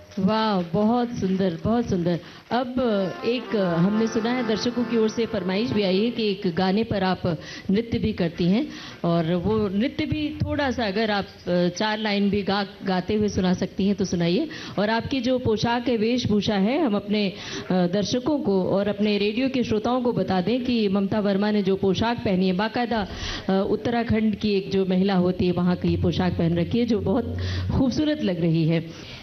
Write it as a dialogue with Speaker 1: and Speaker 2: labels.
Speaker 1: वाह, बहुत सुंदर, बहुत सुंदर। अब एक हमने सुना है दर्शकों की ओर से फरमाइश भी आई है कि एक गाने पर आप नृत्य भी करती हैं और वो नृत्य भी थोड़ा-सा अगर आप 4 लाइन भी गाते हुए सुना सकती हैं तो सुनाइए। और आपकी जो पोशाक है, वेशभूषा है, हम अपने दर्शकों को और अपने रेडियो के श्रोताओं को बता दें कि ममता वर्मा ने जो पोशाक पहनी है, बाकायदा उत्तराखंड की एक जो महिला होती है, वहाँ की पोशाक पहन रखी है, जो बहुत खूबसूरत लग रही है।